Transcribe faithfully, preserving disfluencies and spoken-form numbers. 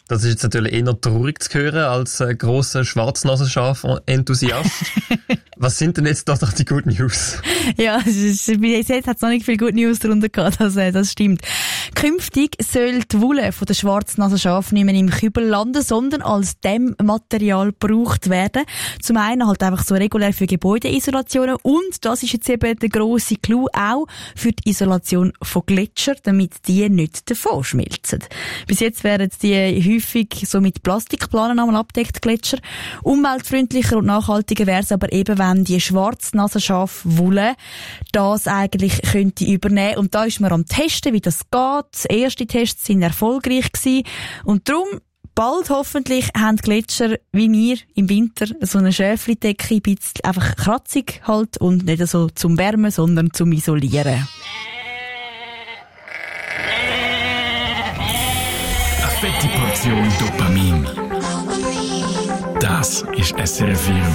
Das ist jetzt natürlich eher traurig zu hören als äh, grosser Schwarznasenschaf-Enthusiast. Was sind denn jetzt da noch die Good News? Ja, bis jetzt hat es noch nicht viel Good News darunter gehabt, also, das stimmt. Künftig soll die Wolle von der Schwarznasenschaf nicht mehr im Kübel landen, sondern als Dämmmaterial gebraucht werden. Zum einen halt einfach so regulär für Gebäudeisolationen und, das ist jetzt eben der grosse Clou, auch für die Isolation von Gletschern, damit die nicht davon schmelzen. Bis jetzt werden die häufig so mit Plastikplanen einmal abdeckt, Gletscher. Umweltfreundlicher und nachhaltiger wäre es aber eben, wenn die Schwarznasenschaf-Wolle das eigentlich könnte übernehmen. Und da ist man am Testen, wie das geht. Die ersten Tests sind erfolgreich gewesen. Und darum, bald hoffentlich, haben die Gletscher, wie wir im Winter, so eine Schäflidecke, ein bisschen einfach kratzig halt und nicht so zum Wärmen, sondern zum Isolieren. Eine fette Portion Dopamin. Das ist S R F vier